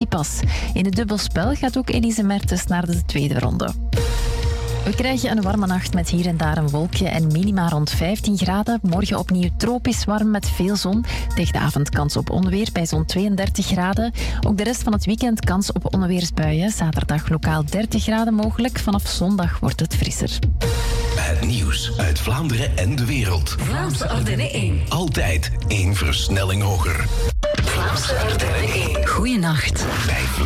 pas. In het dubbelspel gaat ook Elise Mertens naar de tweede ronde. We krijgen een warme nacht met hier en daar een wolkje en minima rond 15 graden. Morgen opnieuw tropisch warm met veel zon. Tegen de avond kans op onweer bij zo'n 32 graden. Ook de rest van het weekend kans op onweersbuien. Zaterdag lokaal 30 graden mogelijk. Vanaf zondag wordt het frisser. Het nieuws uit Vlaanderen en de wereld. Vlaamse Ardennen 1. Altijd 1 versnelling hoger. Vlaamse Ardennen 1. Goeienacht. Bij